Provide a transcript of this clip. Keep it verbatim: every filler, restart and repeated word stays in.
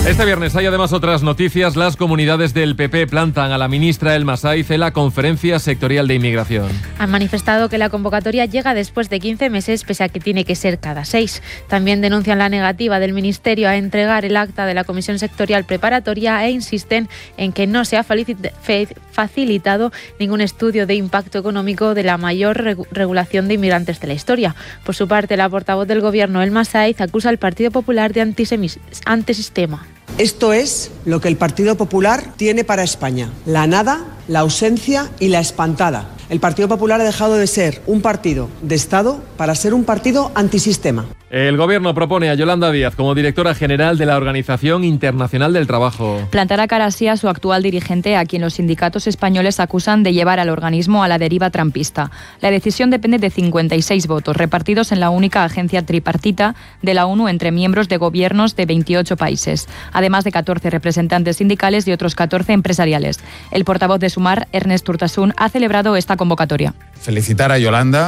Este viernes hay además otras noticias. Las comunidades del P P plantan a la ministra Elma Saiz en la Conferencia Sectorial de Inmigración. Han manifestado que la convocatoria llega después de quince meses, pese a que tiene que ser cada seis. También denuncian la negativa del Ministerio a entregar el acta de la Comisión Sectorial Preparatoria e insisten en que no se ha facilitado ningún estudio de impacto económico de la mayor regu- regulación de inmigrantes de la historia. Por su parte, la portavoz del Gobierno, Elma Saiz, acusa al Partido Popular de antisemis- antisistema. Esto es lo que el Partido Popular tiene para España: la nada, la ausencia y la espantada. El Partido Popular ha dejado de ser un partido de Estado para ser un partido antisistema. El Gobierno propone a Yolanda Díaz como directora general de la Organización Internacional del Trabajo. Plantará cara así a su actual dirigente, a quien los sindicatos españoles acusan de llevar al organismo a la deriva trampista. La decisión depende de cincuenta y seis votos, repartidos en la única agencia tripartita de la ONU entre miembros de gobiernos de veintiocho países, además de catorce representantes sindicales y otros catorce empresariales. El portavoz de Sumar, Ernest Urtasun, ha celebrado esta convocatoria. Felicitar a Yolanda